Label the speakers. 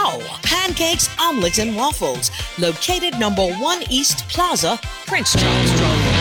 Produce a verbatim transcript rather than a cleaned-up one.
Speaker 1: Wow! Pancakes, omelets, and waffles. Located number one East Plaza, Prince Charles Drive.